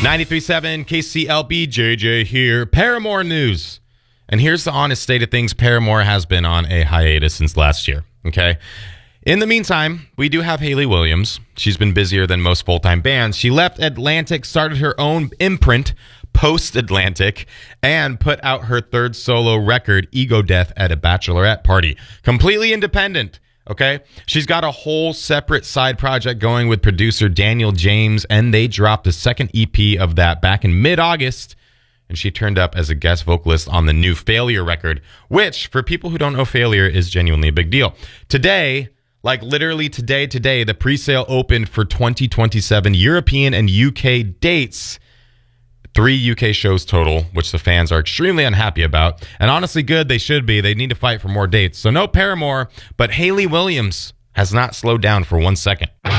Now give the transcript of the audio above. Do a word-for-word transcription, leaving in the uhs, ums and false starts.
ninety-three point seven K C L B, J J here. Paramore news. And here's the honest state of things. Paramore has been on a hiatus since last year. Okay. In the meantime, we do have Hayley Williams. She's been busier than most full-time bands. She left Atlantic, started her own imprint, Post-Atlantic, and put out her third solo record, Ego Death, at a bachelorette party. Completely independent. Okay, she's got a whole separate side project going with producer Daniel James, and they dropped the second E P of that back in mid-August, and she turned up as a guest vocalist on the new Failure record, which, for people who don't know Failure, is genuinely a big deal. Today, like literally today, today, the pre-sale opened for twenty twenty-seven European and U K dates. Three U K shows total, which the fans are extremely unhappy about. And honestly, good, they should be. They need to fight for more dates. So no Paramore, but Hayley Williams has not slowed down for one second.